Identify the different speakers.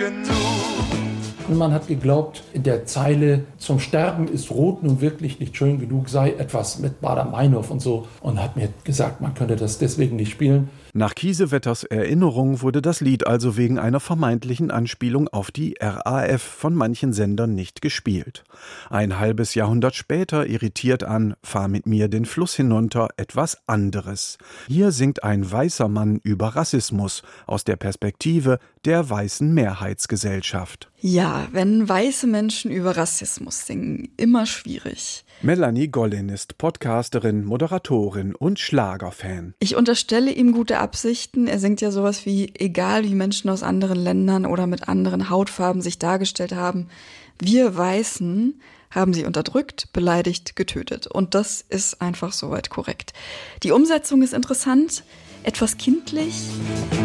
Speaker 1: genug.
Speaker 2: Und man hat geglaubt, in der Zeile "Zum Sterben ist Rot nun wirklich nicht schön genug" sei etwas mit Baader-Meinhof und so. Und hat mir gesagt, man könnte das deswegen nicht spielen.
Speaker 3: Nach Kiesewetters Erinnerung wurde das Lied also wegen einer vermeintlichen Anspielung auf die RAF von manchen Sendern nicht gespielt. Ein halbes Jahrhundert später irritiert an "Fahr mit mir den Fluss hinunter" etwas anderes. Hier singt ein weißer Mann über Rassismus aus der Perspektive der weißen Mehrheitsgesellschaft.
Speaker 4: Ja, wenn weiße Menschen über Rassismus singen, immer schwierig.
Speaker 3: Melanie Gollin ist Podcasterin, Moderatorin und Schlagerfan.
Speaker 4: Ich unterstelle ihm gute Absichten. Er singt ja sowas wie: egal wie Menschen aus anderen Ländern oder mit anderen Hautfarben sich dargestellt haben, wir Weißen haben sie unterdrückt, beleidigt, getötet. Und das ist einfach soweit korrekt. Die Umsetzung ist interessant, etwas kindlich.